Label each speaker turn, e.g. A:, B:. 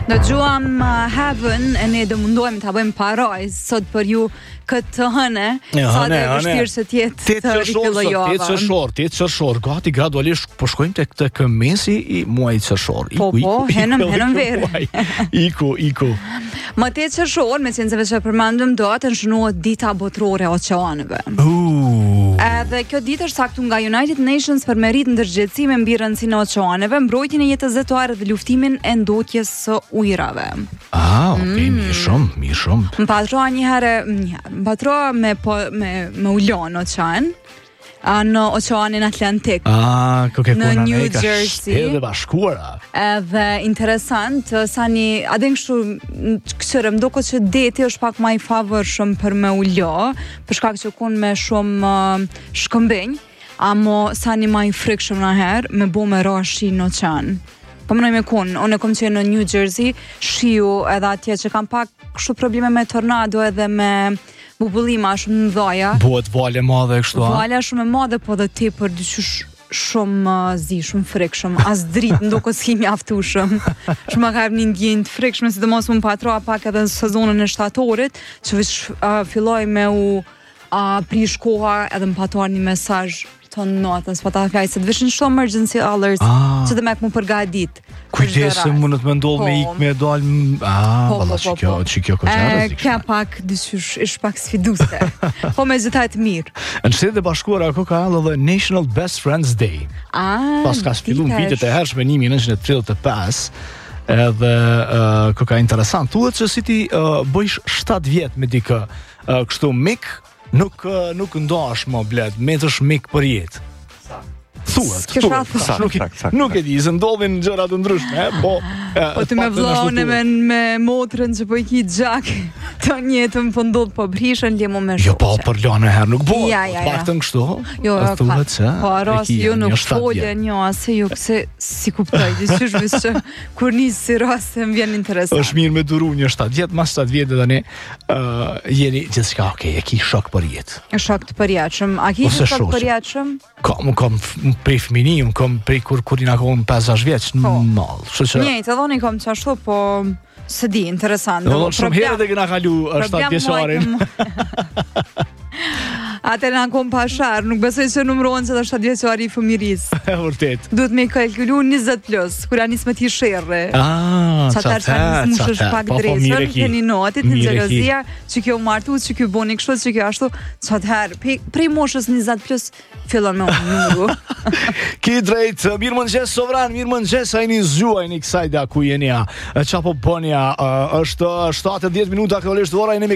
A: Dëgjuam Heaven e ne do mundohemi ta bëjmë paraj sot për ju këtë hëne, sa dhe vështirë se t'jetë të rifilloj java.
B: 8 qershor, gati gradualisht po shkojmë tek mesi i muajit qershor.
A: Henëm verë.
B: Iku.
A: Më 8 qershor, me ciencave që përmendëm, do të shënohet dita botërore e oqeanëve. Edhe kjo ditë është saktu nga United Nations për merit ndërgjegjësime mbi rëndësinë e oqeanëve, mbrojtjen e jetës jetësore dhe luftimin e ndotjes së ujrave.
B: Okej, mirë shumë.
A: Më patroa një herë, më patroa me ulon oqean, në oqeanin Atlantik, në New Jersey.
B: Edhe bashkuara.
A: Edhe interesant, sani adin kështu kësërëm, doko që deti është pak ma i favorshëm për me ullo, për shkak që kun me shumë shkëmbenj, amo sani ma i frikshëm në herë, me bo me ra shi në oqean. Po mënoj me kun, unë e kom qenë në New Jersey, shiu edhe atje që kam pak kështu probleme me tornado edhe me bubullima shumë në dhoja.
B: Buhet vale madhe kështu, a?
A: Vale shumë e madhe, po dhe ti për dyqysh shumë shumë frikshëm, as dritë ndoko s'kimi aftushëm. Shumë ka një ndjenjë të frikshme, sidomos më patroa pak edhe sezonën e shtatorit, që vish filloj me u prish koha edhe më patroa një mesazh tonë natën, s'pa ta fjaj, se të vishin shumë emergency alerts, që dhe me këmu përgadit.
B: Kujdesë më të me ndollë me ikë me dalë, valla që kjo koqarës.
A: Kja pak dysysh, ish pak sfiduste, po me gjithajt mirë.
B: Në Shtetet e Bashkuara ka edhe National Best Friends Day. Pas ka fillu në vitet e hershme 1935, edhe ka interesant. Thuhet që si ti bëjsh 7 vjet me dikë kështu mik, nuk ndash më bled, metësh mik për jetë. Thuhet. Nuk e di, se ndodhin gjëra të ndryshme, po
A: të me vllahun me motrën që po i ki gjak të njëtën po ndodh po brishën lemo me shoqe.
B: Jo, po për lanë herë nuk bo.
A: Paktën
B: kështu.
A: Jo,
B: thuhet se.
A: Po ras ju nuk folën jo asë ju pse si kuptoj, dyshys që kur nis si rast më vjen interesant.
B: Është mirë me duru një 7 vjet, mas 7 vjet tani jeni gjithçka okay, e ki shok për jetë.
A: Shok të përjetshëm. A ki shok të përjetshëm?
B: Kam prej fëminim, kam prej kur ina kom 50 vjeç në mall.
A: Njëjtë, edhe unë kam qashtu, po së di, interesant.
B: Shumë herë dhe këna kalu 7 vjeçarin.
A: Atë në kom pashar, nuk besoj që numërohen që të 7 vjeçari i fëmirisë.
B: Vërtet.
A: Duhet me kalkulu 20+, kur janë nisë me ti sherre. Qatar që nisë mushësh pak drejtën, ke një notit, një gjelozia, që kjo martu, që kjo boni kështu, që kjo ashtu, qatëherë, prej moshës 20+, fillon me numru.
B: Ki drejt, mirë mëngjes Sovran, mirë mëngjes, a jeni zgjuajni kësaj da ku jeni a, qa po bënja, është 7-10 minuta këllisht ora, jeni me